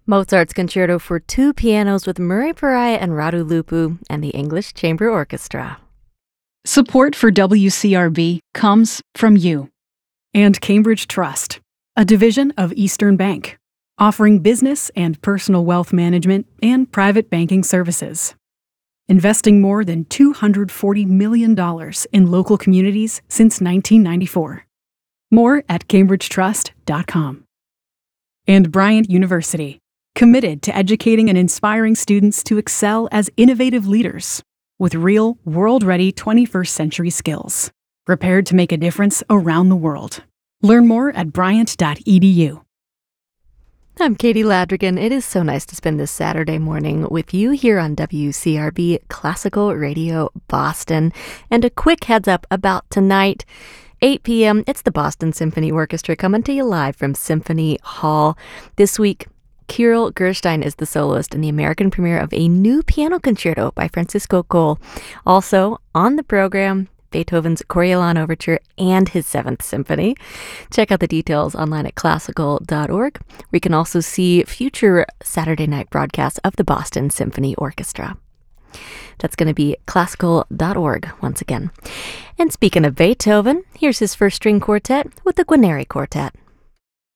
Mozart's Concerto for Two Pianos with Murray Pariah and Radu Lupu and the English Chamber Orchestra. Support for WCRB comes from you and Cambridge Trust, a division of Eastern Bank, offering business and personal wealth management and private banking services. Investing more than $240 million in local communities since 1994. More at cambridgetrust.com. And Bryant University, committed to educating and inspiring students to excel as innovative leaders with real, world-ready 21st century skills, prepared to make a difference around the world. Learn more at bryant.edu. I'm Katie Ladrigan. It is so nice to spend this Saturday morning with you here on WCRB Classical Radio Boston. And a quick heads up about tonight, 8 p.m., it's the Boston Symphony Orchestra coming to you live from Symphony Hall. This week, Kirill Gerstein is the soloist in the American premiere of a new piano concerto by Francisco Coll. Also on the program, Beethoven's Coriolan Overture and his Seventh Symphony. Check out the details online at classical.org, where you can also see future Saturday night broadcasts of the Boston Symphony Orchestra. That's going to be classical.org once again. And speaking of Beethoven, here's his first string quartet with the Guarneri Quartet.